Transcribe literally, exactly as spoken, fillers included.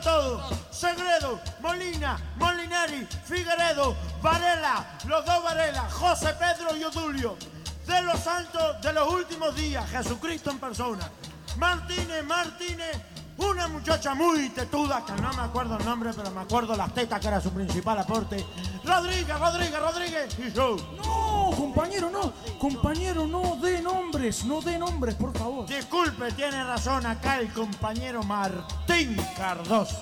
todo. Segredo, Molina, Molinari, Figueredo, Varela, los dos Varela, José Pedro y Odulio. De los santos de los últimos días, Jesucristo en persona. Martínez, Martínez, una muchacha muy tetuda, que no me acuerdo el nombre, pero me acuerdo las tetas, que era su principal aporte. Rodríguez, Rodríguez, Rodríguez y yo. No, compañero, no. Compañero, no dé nombres, no dé nombres, por favor. Disculpe, tiene razón acá el compañero Martín Cardoso.